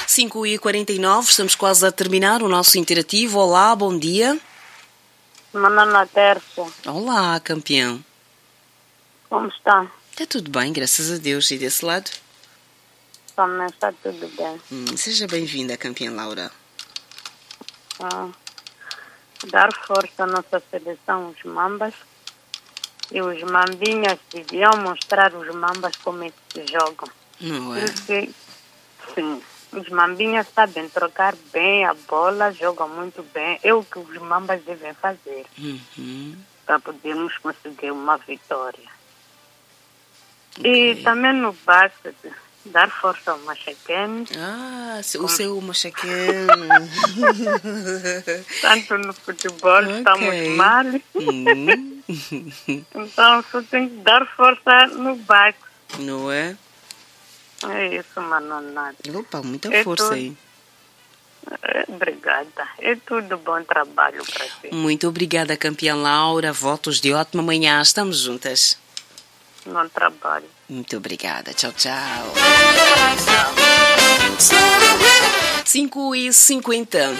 5h49, estamos quase a terminar o nosso interativo. Olá, bom dia. Manana Terça. Olá, campeão. Como está? Está tudo bem, graças a Deus. E desse lado? Também está tudo bem. Seja bem-vinda, campeã Laura. Dar força à nossa seleção, os mambas. E os mambinhas deviam mostrar os mambas como é que se jogam. Não é? Porque, sim, os mambinhas sabem trocar bem a bola, jogam muito bem. É o que os mambas devem fazer para podermos conseguir uma vitória. Okay. E também no basquete, dar força ao Machaquene. O seu Machaquene. Tanto no futebol estamos mal. Então só tem que dar força no basquete. Não é? É isso, Manonada. Opa, muita força aí. Obrigada. É tudo bom trabalho para ti. Muito obrigada, campeã Laura. Votos de ótima manhã. Estamos juntas. Bom trabalho. Muito obrigada. Tchau, tchau. 5h50.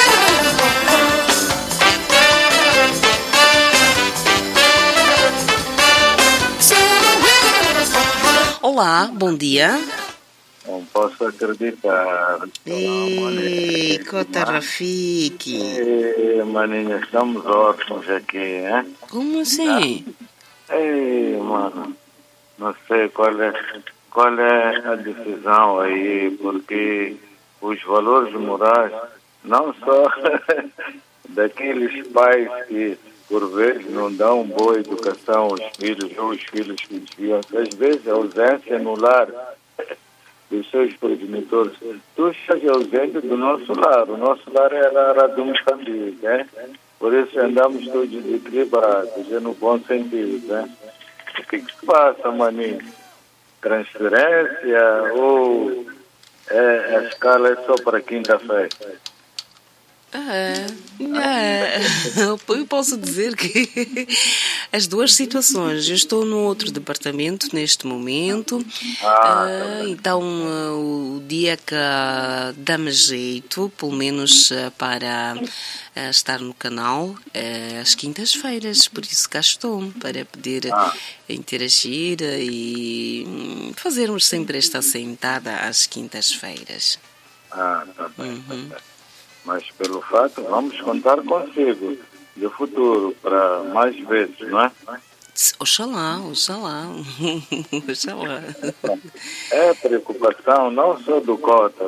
Olá, bom dia. Não posso acreditar. Ei, Cota Rafiki. Maninha, estamos órfãos aqui, hein? Como assim? Ei, mano, não sei qual é a decisão aí, porque os valores morais, não só daqueles pais que por vezes não dão boa educação aos filhos, ou os filhos que desviam, às vezes a ausência no lar dos seus progenitores. Tu estás ausente do nosso lar. O nosso lar era de um família, né? Por isso andamos todos desequilibrados, no bom sentido, né? O que se passa, maninho? Transferência ou a escala é só para quinta-feira? Eu posso dizer que as duas situações. Eu estou no outro departamento neste momento. Então o dia que dá-me jeito, pelo menos para estar no canal, às quintas-feiras. Por isso cá estou, para poder interagir e fazermos sempre esta sentada às quintas-feiras. Tá bem. Mas pelo fato, vamos contar consigo no futuro para mais vezes, não é? Oxalá. É preocupação não só do Cota,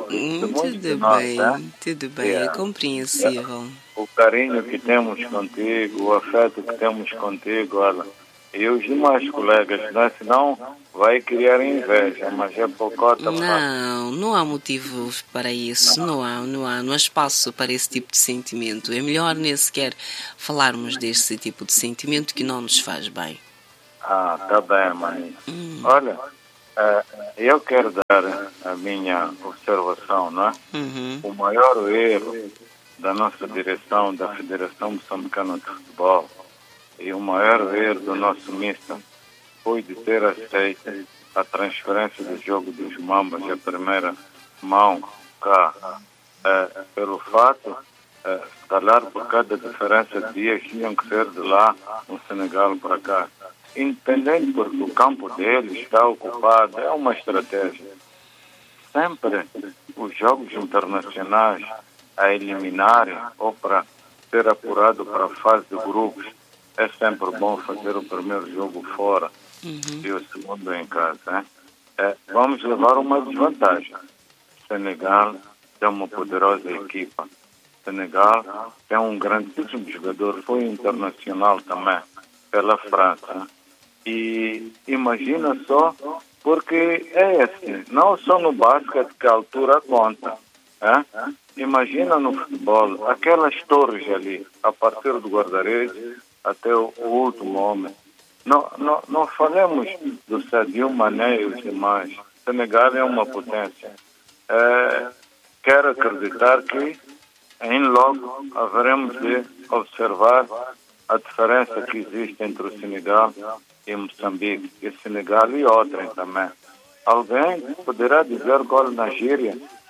tudo bem, é compreensível. O carinho que temos contigo, o afeto que temos contigo, olha, e os demais colegas, né? Senão vai criar inveja, mas é por Cota. Não há motivo para isso, não há espaço para esse tipo de sentimento. É melhor nem sequer falarmos desse tipo de sentimento que não nos faz bem. Tá bem, mãe. Olha, eu quero dar a minha observação, não é? O maior erro da nossa direção, da Federação Moçambicana de Futebol, e o maior erro do nosso mister foi de ter aceito a transferência do jogo dos Mambas, a primeira mão cá, pelo fato, se calhar por cada diferença de dias tinham que ser de lá, no Senegal para cá. Independente porque o campo deles está ocupado, é uma estratégia. Sempre os jogos internacionais a eliminarem ou para ser apurado para a fase de grupos, é sempre bom fazer o primeiro jogo fora e o segundo em casa. Né? Vamos levar uma desvantagem. Senegal é uma poderosa equipa. Senegal é um grandíssimo jogador, foi internacional também pela França. Né? E imagina só, porque é assim, não só no basquete que a altura conta. Imagina no futebol, aquelas torres ali, a partir do guarda-redes até o último homem. Não falemos do Sadio Mané e os demais. Senegal é uma potência. Quero acreditar que em logo haveremos de observar a diferença que existe entre o Senegal e Moçambique, e Senegal e outrem também. Alguém poderá dizer qual Nigéria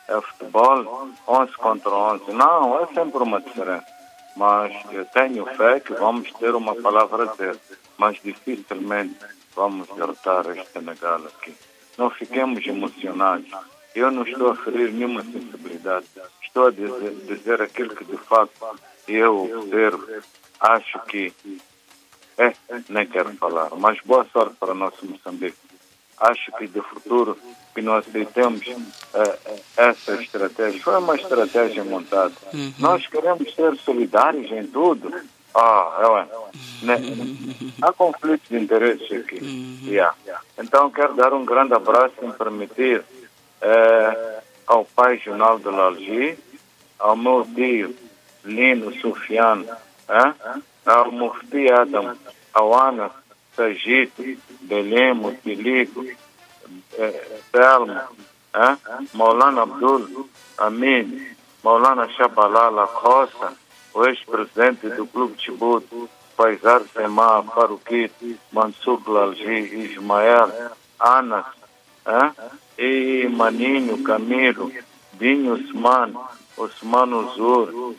é futebol 11 contra 11. Não, é sempre uma diferença. Mas eu tenho fé que vamos ter uma palavra a dizer. Mas dificilmente vamos derrotar este Senegal aqui. Não fiquemos emocionados. Eu não estou a ferir nenhuma sensibilidade. Estou a dizer aquilo que de facto eu observo. Acho que... nem quero falar. Mas boa sorte para o nosso Moçambique. Acho que de futuro que nós aceitemos essa estratégia. Foi uma estratégia montada. Nós queremos ser solidários em tudo. Há conflitos de interesses aqui. Então quero dar um grande abraço, se me permitir, ao pai Junaldo Lalji, ao meu tio Lino Sufiano, ao Mufti Adam, ao Ana Sajito, Belemo, Tilico, Telmo, Maulana Abdul Amin, Maulana Shabalala Costa, o ex-presidente do Clube Chibut, Faisar Sema, Faruqit, Mansur Lalji, Ismael, Anas, e Maninho, Camilo, Dinho Osman Uzur,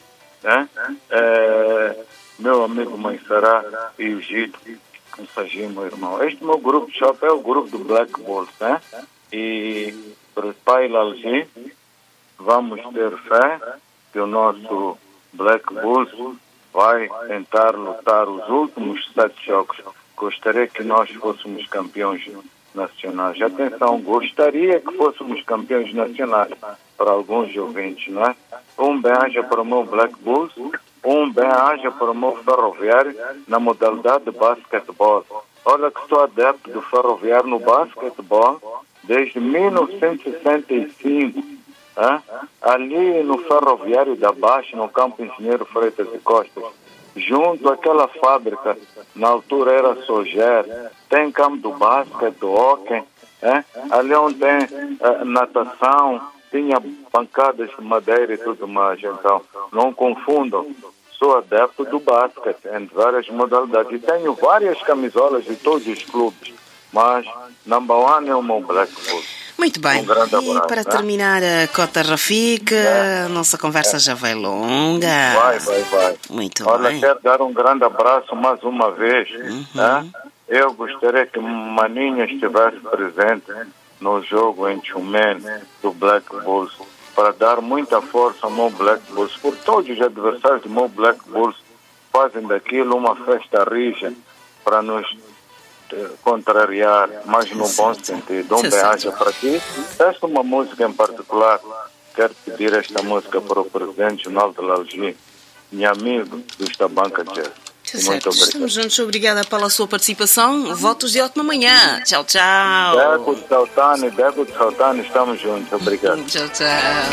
meu amigo Mansará e o Gito, meu irmão. Este meu grupo de shop é o grupo do Black Bulls, E para o pai Lalji, vamos ter fé que o nosso Black Bulls vai tentar lutar os últimos 7 jogos. Gostaria que nós fôssemos campeões nacionais. Atenção, gostaria que fôssemos campeões nacionais para alguns ouvintes, não é? Um bem-aja para o meu Black Bulls, um bem-aja para o meu Ferroviário na modalidade de basquetebol. Olha que sou adepto do Ferroviário no basquetebol desde 1965. Ali no Ferroviário da Baixa, no campo Engenheiro Freitas e Costas, junto àquela fábrica, na altura era Soger, tem campo do basquete, do hóquei, ali onde tem natação, tinha bancadas de madeira e tudo mais. Então, não confundam, sou adepto do basquete em várias modalidades e tenho várias camisolas de todos os clubes, mas number one é o meu Black Bull. Muito bem, e para terminar a Cota Rafik, a nossa conversa já vai longa. Vai. Muito Olha, bem. quero dar um grande abraço mais uma vez. Eu gostaria que Maninha estivesse presente no jogo em Chumene do Black Bulls, para dar muita força ao meu Black Bulls, porque todos os adversários do meu Black Bulls fazem daquilo uma festa rija para nos contrariar, mas no bom sentido. Um bem-aja para ti. Esta é uma música em particular. Quero pedir esta música para o presidente Junaldo Lalji, meu amigo do Estabanca Jazz. Muito obrigado. Estamos juntos, obrigada pela sua participação. Votos de ótima manhã. Tchau. Dego de Saltani, estamos juntos. Obrigado. Tchau.